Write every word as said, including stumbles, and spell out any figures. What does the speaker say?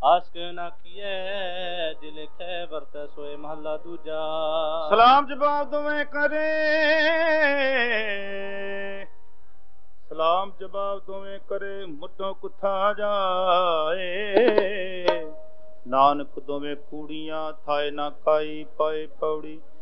आस क्यों ना किए जे लिखे वरत सोए महला दूजा। सलाम जवाब दोवें करे, सलाम जवाब दोवें करे, मुट्ठों कुथा जाए। नानक दोवें कूड़ियां थाए ना खाई पाए पौड़ी।